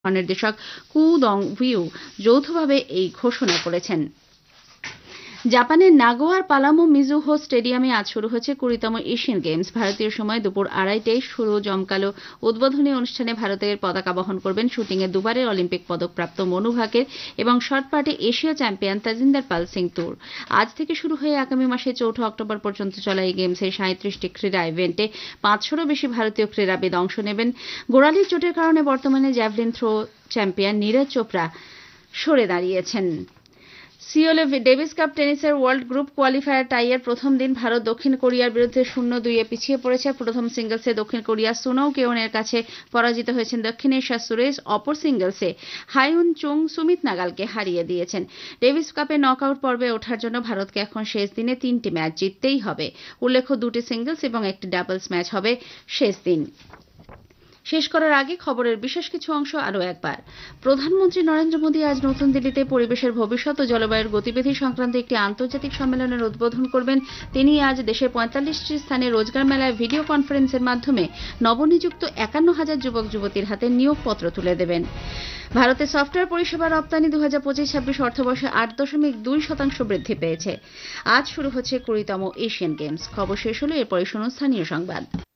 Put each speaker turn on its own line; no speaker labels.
নির্দেশক কু দং-ভিউ যৌথভাবে এই ঘোষণা করেছেন। জাপানের নাগোয়ার পালামো মিজুহো স্টেডিয়ামে আজ শুরু হচ্ছে 20তম এশিয়ান গেমস। ভারতীয় সময় দুপুর 2:30টায় শুরু জমকালো উদ্বোধনী অনুষ্ঠানে ভারতের পতাকা বহন করবেন শুটিংয়ে দুবারের অলিম্পিক পদকপ্রাপ্ত মনু ভাকের এবং শটপাটে এশীয় চ্যাম্পিয়ন তাজিন্দর পাল সিং তুর। আজ থেকে শুরু হয়ে আগামী মাসের 4 অক্টোবর পর্যন্ত চলা এই গেমসের 37টি ক্রীড়া ইভেন্টে 500রও বেশি ভারতীয় ক্রীড়াবিদ অংশ নেবেন। গোড়ালির চোটের কারণে বর্তমানে javelin throw champion Neeraj Chopra সরে দাঁড়িয়েছেন। সিওলে Davies cup টেনিসের world group qualifier টাইয়ের প্রথম দিন ভারত দক্ষিণ কোরিয়ার বিরুদ্ধে 0-2 পিছিয়ে পড়েছে। প্রথম সিঙ্গলসে দক্ষিণ কোরিয়ার সুনৌ কেওনের কাছে পরাজিত হয়েছেন দক্ষিণ এশিয়ার সুরেশ। অপর সিঙ্গলসে হাইউন চুং সুমিত নাগালকে হারিয়ে দিয়েছেন। ডেভিস কাপে নকআউট পর্বে ওঠার জন্য ভারতকে এখন শেষ দিনে 3টি ম্যাচ জিততেই হবে। উল্লেখ্য 2টি সিঙ্গলস এবং একটি ডাবলস ম্যাচ হবে শেষ দিন। শেষ করার আগে খবরের বিশেষ কিছু অংশ আরও একবার। প্রধানমন্ত্রী নরেন্দ্র মোদী আজ নতুন দিল্লিতে পরিবেশের ভবিষ্যৎ ও জলবায়ুর গতিবিধি সংক্রান্ত একটি আন্তর্জাতিক সম্মেলনের উদ্বোধন করবেন। তিনি আজ দেশের 45টি স্থানে রোজগার মেলায় ভিডিও কনফারেন্সের মাধ্যমে নবনিযুক্ত 51,000 যুবক যুবতীর হাতে নিয়োগপত্র তুলে দেবেন। ভারতের সফটওয়্যার পরিষেবা রপ্তানি 2025-26 অর্থবর্ষে 8.2% বৃদ্ধি পেয়েছে। আজ শুরু হচ্ছে 20তম এশিয়ান গেমস। খবর শেষ হলো, এরপরে শুনুন স্থানীয় সংবাদ।